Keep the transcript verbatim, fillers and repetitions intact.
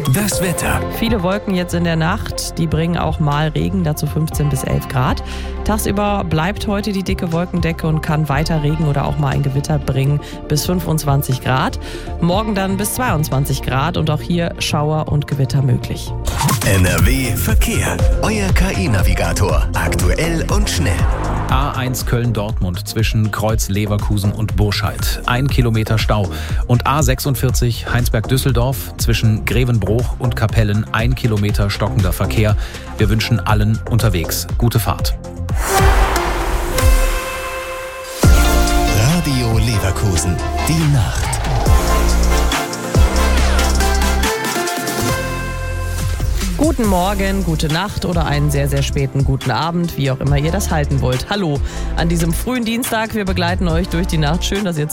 Das Wetter. Viele Wolken jetzt in der Nacht, die bringen auch mal Regen, dazu fünfzehn bis elf Grad. Tagsüber bleibt heute die dicke Wolkendecke und kann weiter Regen oder auch mal ein Gewitter bringen, bis fünfundzwanzig Grad. Morgen dann bis zweiundzwanzig Grad und auch hier Schauer und Gewitter möglich. N R W Verkehr. Euer K I-Navigator. Aktuell und schnell. A eins Köln-Dortmund zwischen Kreuz-Leverkusen und Burscheid. Ein Kilometer Stau. Und A sechsundvierzig Heinsberg-Düsseldorf zwischen Grevenbruch und Kapellen. Ein Kilometer stockender Verkehr. Wir wünschen allen unterwegs gute Fahrt. Radio Leverkusen. Die Nacht. Guten Morgen, gute Nacht oder einen sehr, sehr späten guten Abend, wie auch immer ihr das halten wollt. Hallo an diesem frühen Dienstag. Wir begleiten euch durch die Nacht. Schön, dass ihr